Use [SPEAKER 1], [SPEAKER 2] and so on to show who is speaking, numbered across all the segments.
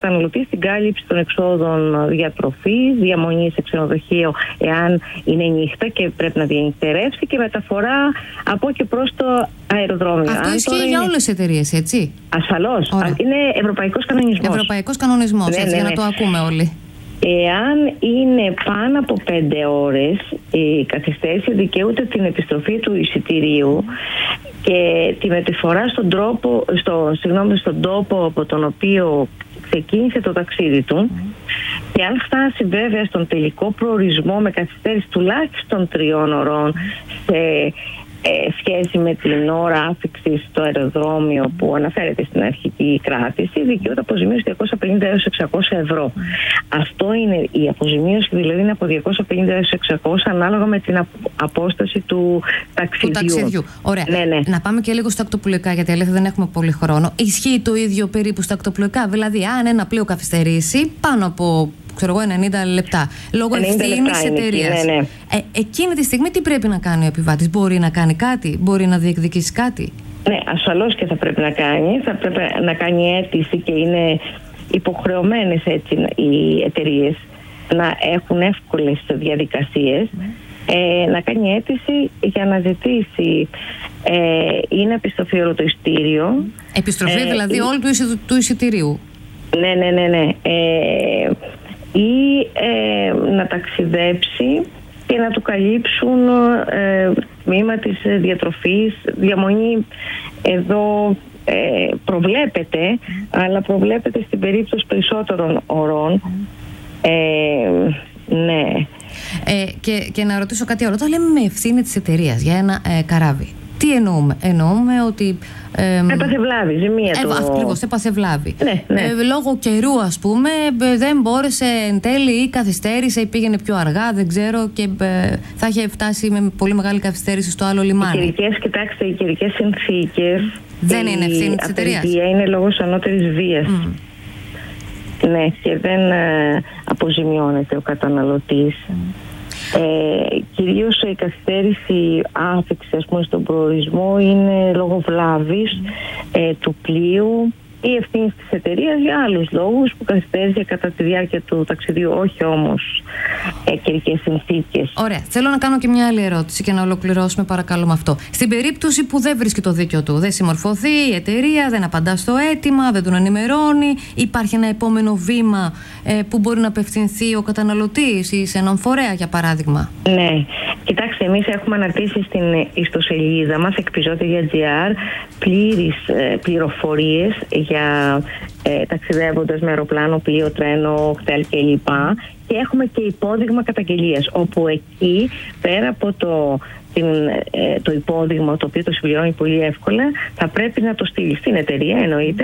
[SPEAKER 1] καταναλωτή στην κάλυψη των εξόδων διατροφής, διαμονή σε ξενοδοχείο εάν είναι νύχτα και πρέπει να διανυκτερεύσει, και μεταφορά από και προς το αεροδρόμιο.
[SPEAKER 2] Αυτό ισχύει για όλες τις εταιρείες, έτσι?
[SPEAKER 1] Ασφαλώς. Είναι ευρωπαϊκός κανονισμός.
[SPEAKER 2] Ευρωπαϊκός κανονισμός, έτσι, για να το ακούμε όλοι.
[SPEAKER 1] Εάν είναι πάνω από 5 ώρες η καθυστέρηση, δικαιούται την επιστροφή του εισιτηρίου και τη μεταφορά στον τόπο από τον οποίο ξεκίνησε το ταξίδι του, και αν φτάσει βέβαια στον τελικό προορισμό με καθυστέρηση τουλάχιστον 3 ωρών σε σχέση με την ώρα άφιξης στο αεροδρόμιο που αναφέρεται στην αρχική κράτηση, δικαιούται αποζημίωση 250 έως 600 ευρώ. Αυτό είναι η αποζημίωση, δηλαδή είναι από 250 έως 600 ανάλογα με την απόσταση του ταξιδιού.
[SPEAKER 2] Ωραία.
[SPEAKER 1] Ναι.
[SPEAKER 2] Να πάμε και λίγο στα ακτοπλοϊκά, γιατί αλήθεια δεν έχουμε πολύ χρόνο. Ισχύει το ίδιο περίπου στα ακτοπλοϊκά? Δηλαδή, αν ένα πλοίο καθυστερήσει πάνω από 90 λεπτά λόγω ευθύνης εταιρείας,
[SPEAKER 1] ναι.
[SPEAKER 2] Εκείνη τη στιγμή τι πρέπει να κάνει ο επιβάτης? Μπορεί να κάνει κάτι? Μπορεί να διεκδικήσει κάτι?
[SPEAKER 1] Ναι, ασφαλώς και θα πρέπει να κάνει. Θα πρέπει να κάνει αίτηση, και είναι υποχρεωμένες έτσι οι εταιρείες να έχουν εύκολες διαδικασίες. Να κάνει αίτηση για να ζητήσει ή να επιστροφεί όλο το εισιτήριο.
[SPEAKER 2] Επιστροφή δηλαδή όλου του εισιτηρίου.
[SPEAKER 1] Ναι. Ή να ταξιδέψει και να του καλύψουν τμήμα της διατροφής, διαμονή. Εδώ προβλέπεται, αλλά προβλέπεται στην περίπτωση περισσότερων ωρών. Ναι.
[SPEAKER 2] Και να ρωτήσω κάτι άλλο. Όταν λέμε με ευθύνη της εταιρείας για ένα καράβι, τι εννοούμε? Εννοούμε ότι
[SPEAKER 1] έπαθε βλάβη, ζημία του.
[SPEAKER 2] Ακριβώς, έπαθε βλάβη.
[SPEAKER 1] Ναι.
[SPEAKER 2] Λόγω καιρού, ας πούμε, δεν μπόρεσε εν τέλει ή καθυστέρησε ή πήγαινε πιο αργά, δεν ξέρω, και θα είχε φτάσει με πολύ μεγάλη καθυστέρηση στο άλλο λιμάνι.
[SPEAKER 1] Κοιτάξτε, οι καιρικές συνθήκες
[SPEAKER 2] δεν είναι ευθύνη της εταιρείας.
[SPEAKER 1] Είναι λόγος ανώτερης βίας. Ναι, και δεν αποζημιώνεται ο καταναλωτής. Κυρίως η καθυστέρηση άφηξη, ας πούμε, στον προορισμό είναι λόγω βλάβης του πλοίου ή ευθύνης της εταιρείας για άλλους λόγους που καθυστέρησε κατά τη διάρκεια του ταξιδιού, όχι όμως καιρικές συνθήκες.
[SPEAKER 2] Ωραία. Θέλω να κάνω και μια άλλη ερώτηση και να ολοκληρώσουμε παρακαλώ με αυτό. Στην περίπτωση που δεν βρίσκει το δίκαιο του, δεν συμμορφωθεί η εταιρεία, δεν απαντά στο αίτημα, δεν τον ενημερώνει, υπάρχει ένα επόμενο βήμα που μπορεί να απευθυνθεί ο καταναλωτής ή σε έναν φορέα, για παράδειγμα?
[SPEAKER 1] Ναι. Κοιτάξτε, εμείς έχουμε αναρτήσει στην ιστοσελίδα μας εκπιζώτη.gr πλήρεις πληροφορίες για ταξιδεύοντας με αεροπλάνο, πλοίο, τρένο, κτέλ κλπ. Και έχουμε και υπόδειγμα καταγγελίας, όπου εκεί πέρα από το υπόδειγμα, το οποίο το συμπληρώνει πολύ εύκολα, θα πρέπει να το στείλει στην εταιρεία, εννοείται,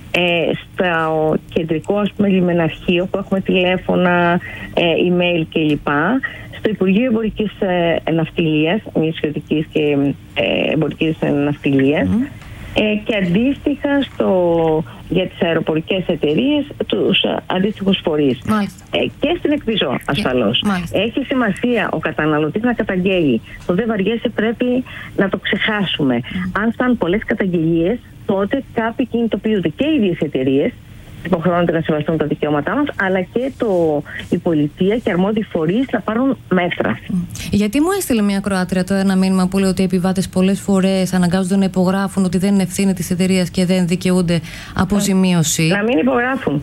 [SPEAKER 1] στο κεντρικό, ας πούμε, λιμεναρχείο που έχουμε τηλέφωνα, email κλπ. Στο Υπουργείο Εμπορικής Ναυτιλίας, Νησιωτικής και Εμπορικής Ναυτιλίας, και αντίστοιχα για τις αεροπορικές εταιρείες τους αντίστοιχους φορείς. Και στην Εκπιζώ, ασφαλώς. Έχει σημασία ο καταναλωτής να καταγγέλει. Το δεν βαριέσαι πρέπει να το ξεχάσουμε. Αν φτάνουν πολλές καταγγελίες, τότε κάποιοι κινητοποιούνται, και οι ίδιες εταιρείες υποχρεώνονται να σεβαστούν τα δικαιώματά μας, αλλά και η πολιτεία και αρμόδιοι φορείς να πάρουν μέτρα.
[SPEAKER 2] Γιατί μου έστειλε μια Κροάτρια τώρα ένα μήνυμα που λέει ότι οι επιβάτες πολλές φορές αναγκάζονται να υπογράφουν ότι δεν είναι ευθύνη της εταιρείας και δεν δικαιούνται αποζημίωση.
[SPEAKER 1] Να μην υπογράφουν.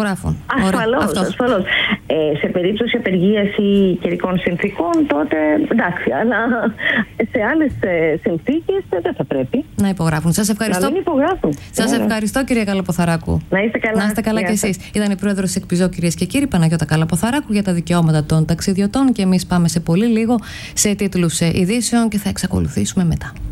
[SPEAKER 1] Ασφαλώς. Σε περίπτωση απεργίας ή καιρικών συνθήκων, τότε εντάξει, αλλά σε άλλες συνθήκες δεν θα πρέπει
[SPEAKER 2] να υπογράφουν. Σας ευχαριστώ.
[SPEAKER 1] Να μην υπογράφουν.
[SPEAKER 2] Σας ευχαριστώ, κυρία Καλαποθαράκου.
[SPEAKER 1] Να είστε καλά.
[SPEAKER 2] Να είστε καλά κι εσείς. Ήταν η πρόεδρος της Εκπιζώ, κυρίες και κύριοι, Παναγιώτα Καλαποθαράκου, για τα δικαιώματα των ταξιδιωτών, και εμείς πάμε σε πολύ λίγο σε τίτλους ειδήσεων και θα εξακολουθήσουμε μετά.